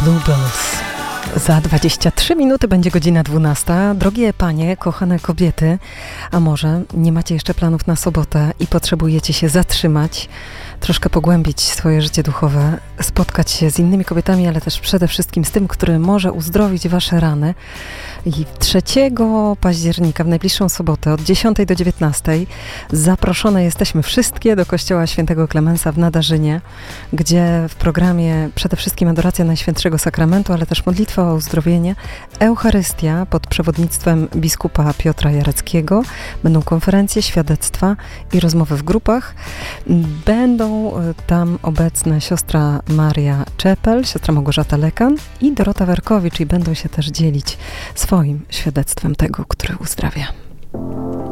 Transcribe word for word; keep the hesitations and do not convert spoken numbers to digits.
Bluebells. Za dwadzieścia trzy minuty będzie godzina dwunasta. Drogie panie, kochane kobiety, a może nie macie jeszcze planów na sobotę i potrzebujecie się zatrzymać, troszkę pogłębić swoje życie duchowe, spotkać się z innymi kobietami, ale też przede wszystkim z tym, który może uzdrowić wasze rany. I trzeciego października, w najbliższą sobotę od dziesiątej do dziewiętnastej zaproszone jesteśmy wszystkie do kościoła Świętego Klemensa w Nadarzynie, gdzie w programie przede wszystkim adoracja Najświętszego Sakramentu, ale też modlitwa o uzdrowienie, Eucharystia pod przewodnictwem biskupa Piotra Jareckiego. Będą konferencje, świadectwa i rozmowy w grupach. Będą tam obecne siostra Maria Czepel, siostra Małgorzata Lekan i Dorota Werkowicz i będą się też dzielić swoim świadectwem tego, który uzdrawia.